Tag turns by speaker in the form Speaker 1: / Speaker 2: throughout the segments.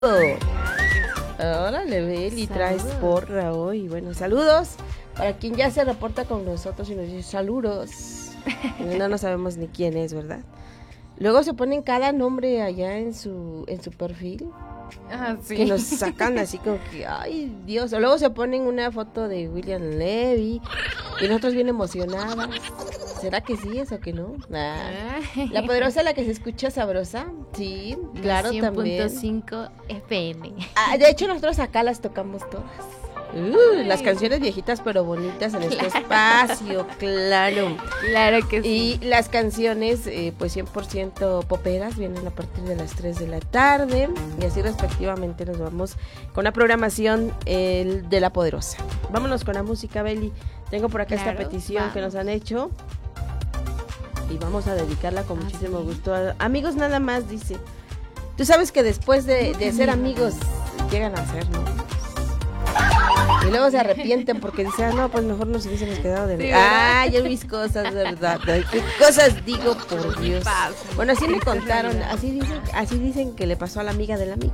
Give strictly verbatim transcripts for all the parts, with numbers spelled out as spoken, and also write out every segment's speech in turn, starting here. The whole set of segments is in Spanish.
Speaker 1: Órale, Beli, traes porra hoy. Bueno, saludos para quien ya se reporta con nosotros y nos dice saludos. No, no sabemos ni quién es, ¿verdad? Luego se ponen cada nombre allá en su en su perfil.
Speaker 2: Ah, sí.
Speaker 1: Que nos sacan así como que, ay, Dios. O luego se ponen una foto de William Levy y nosotros bien emocionadas. ¿Será que sí es o que no? Ah. La poderosa, la que se escucha sabrosa. Sí, claro,
Speaker 2: cien
Speaker 1: también.
Speaker 2: punto cinco F M.
Speaker 1: Ah, de hecho, nosotros acá las tocamos todas. Uh, las canciones viejitas pero bonitas en este espacio, claro.
Speaker 2: Claro que sí.
Speaker 1: Y las canciones, eh, pues cien por ciento poperas, vienen a partir de las tres de la tarde. Y así respectivamente nos vamos con la programación eh, de La Poderosa. Vámonos con la música, Beli. Tengo por acá claro, esta petición vamos. que nos han hecho. Y vamos a dedicarla con ah, muchísimo sí. gusto. A, amigos nada más, dice. Tú sabes que después de, de ser amigos, llegan a ser, ¿no? Y luego se arrepienten porque dicen, ah, no, pues mejor nos hubiésemos quedado de... Sí, ah, yo mis cosas, ¿verdad? ¿Qué cosas digo, por Dios? Bueno, así me contaron, así dicen, así dicen que le pasó a la amiga del amigo.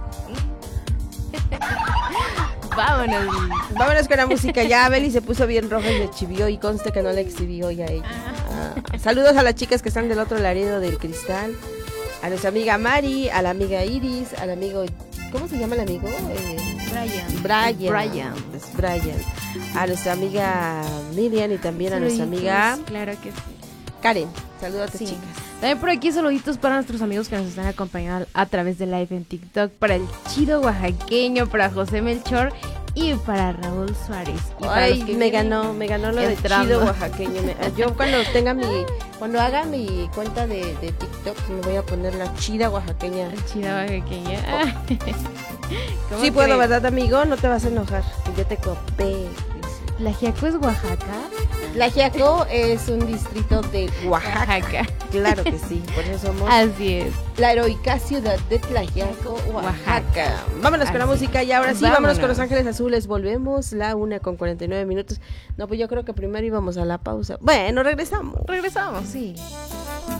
Speaker 2: Vámonos.
Speaker 1: Vámonos con la música. Ya Beli se puso bien roja y le chivió y conste que no le exhibió ya a ella. Ah, saludos a las chicas que están del otro lado del cristal. A nuestra amiga Mari, a la amiga Iris, al amigo... ¿Cómo se llama el amigo? Eh,
Speaker 2: Brian.
Speaker 1: Brian.
Speaker 2: Brian.
Speaker 1: Es Brian. A nuestra amiga Miriam y también a nuestra amiga...
Speaker 2: Claro que sí.
Speaker 1: Karen. Saludos sí. chicas.
Speaker 2: También por aquí saluditos para nuestros amigos que nos están acompañando a través de live en TikTok. Para el chido oaxaqueño, para José Melchor y para Raúl Suárez. Y
Speaker 1: Ay,
Speaker 2: para los que
Speaker 1: me ganó, me ganó lo entrando. de chido oaxaqueño. Yo cuando tenga mi, cuando haga mi cuenta de, de TikTok me voy a poner la chida oaxaqueña.
Speaker 2: La chida oaxaqueña.
Speaker 1: Oh. Sí puedo, ¿verdad, amigo? No te vas a enojar. Yo te copé.
Speaker 2: ¿Tlaxiaco es Oaxaca?
Speaker 1: Tlaxiaco es un distrito de Oaxaca. Oaxaca. Claro que sí, por eso somos.
Speaker 2: Así es.
Speaker 1: La heroica ciudad de Tlaxiaco, Oaxaca. Oaxaca. Vámonos Así. con la música y ahora sí, vámonos. vámonos con Los Ángeles Azules. Volvemos, la una con cuarenta y nueve minutos. No, pues yo creo que primero íbamos a la pausa. Bueno, regresamos.
Speaker 2: Regresamos, sí.